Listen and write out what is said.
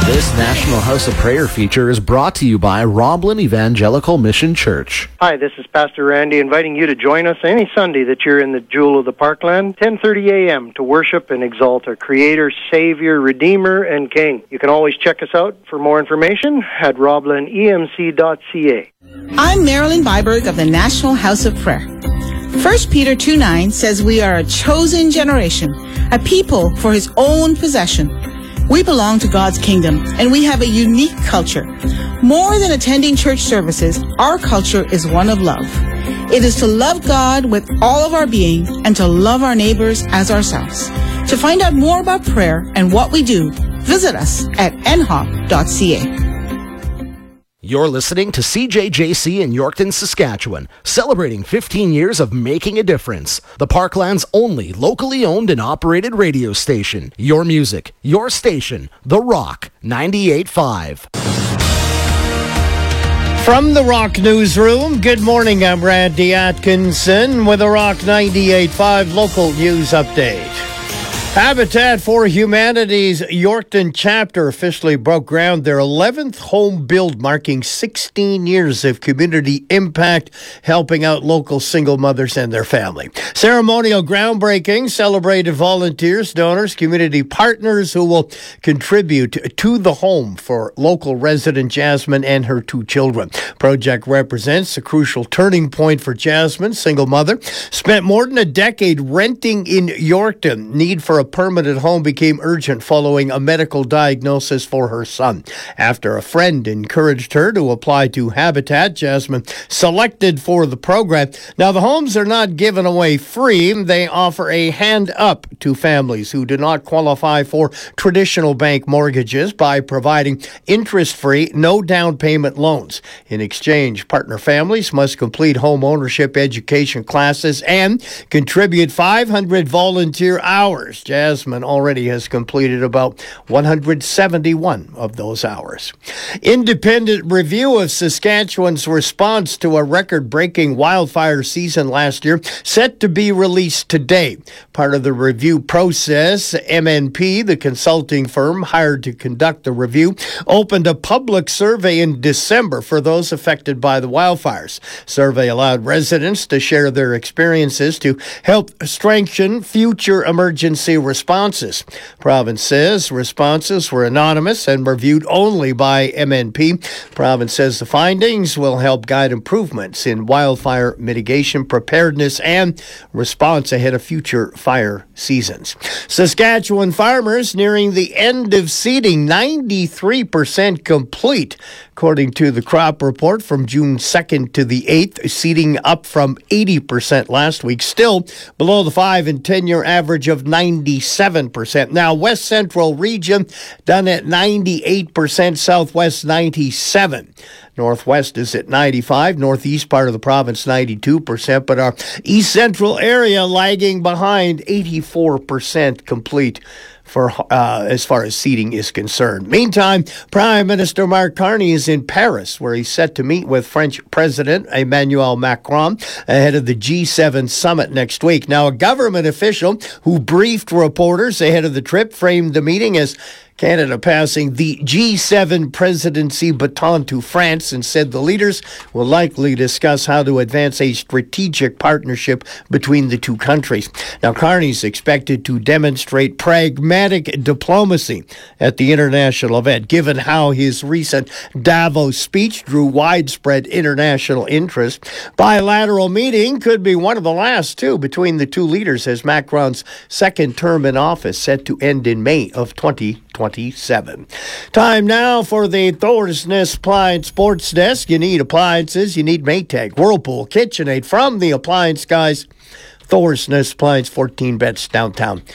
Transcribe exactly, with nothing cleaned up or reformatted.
This National House of Prayer feature is brought to you by Roblin Evangelical Mission Church. Hi, this is Pastor Randy inviting you to join us any Sunday that you're in the Jewel of the Parkland, ten thirty a.m. to worship and exalt our Creator, Savior, Redeemer, and King. You can always check us out for more information at roblin e m c dot c a. I'm Marilyn Byberg of the National House of Prayer. First Peter two nine says we are a chosen generation, a people for His own possession. We belong to God's kingdom, and we have a unique culture. More than attending church services, our culture is one of love. It is to love God with all of our being and to love our neighbors as ourselves. To find out more about prayer and what we do, visit us at n h o p dot c a. You're listening to C J J C in Yorkton, Saskatchewan, celebrating fifteen years of making a difference. The Parkland's only locally owned and operated radio station. Your music, your station, The Rock ninety-eight point five. From the Rock Newsroom, good morning. I'm Randy Atkinson with a Rock ninety-eight point five local news update. Habitat for Humanity's Yorkton chapter officially broke ground, their eleventh home build, marking sixteen years of community impact, helping out local single mothers and their family. Ceremonial groundbreaking celebrated volunteers, donors, community partners who will contribute to the home for local resident Jasmine and her two children. Project represents a crucial turning point for Jasmine, single mother, spent more than a decade renting in Yorkton. Need for a permanent home became urgent following a medical diagnosis for her son. After a friend encouraged her to apply to Habitat, Jasmine selected for the program. Now, the homes are not given away free. They offer a hand up to families who do not qualify for traditional bank mortgages by providing interest-free, no down payment loans. In exchange, partner families must complete home ownership education classes and contribute five hundred volunteer hours. Jasmine already has completed about one hundred seventy-one of those hours. Independent review of Saskatchewan's response to a record-breaking wildfire season last year set to be released today. Part of the review process, M N P, the consulting firm hired to conduct the review, opened a public survey in December for those affected by the wildfires. Survey allowed residents to share their experiences to help strengthen future emergency responses. Province says responses were anonymous and reviewed only by M N P. Province says the findings will help guide improvements in wildfire mitigation, preparedness, and response ahead of future fire seasons. Saskatchewan farmers nearing the end of seeding, ninety-three percent complete. According to the crop report from June second to the eighth, seeding up from eighty percent last week, still below the five and ten-year average of ninety-seven percent. Now, West Central region done at ninety-eight percent, Southwest ninety-seven. Northwest is at ninety-five, Northeast part of the province ninety-two percent, but our East Central area lagging behind, eighty-four percent complete for uh, as far as seeding is concerned. Meantime, Prime Minister Mark Carney is in Paris, where he's set to meet with French President Emmanuel Macron ahead of the G seven summit next week. Now, a government official who briefed reporters ahead of the trip framed the meeting as Canada passing the G seven presidency baton to France and said the leaders will likely discuss how to advance a strategic partnership between the two countries. Now, Carney's expected to demonstrate pragmatic diplomacy at the international event, given how his recent Davos speech drew widespread international interest. Bilateral meeting could be one of the last, too, between the two leaders as Macron's second term in office set to end in May of twenty twenty-seven. Time now for the Thorsness Appliance Sports Desk. You need appliances, you need Maytag, Whirlpool, KitchenAid from the appliance guys. Thorsness Appliance, fourteen beds downtown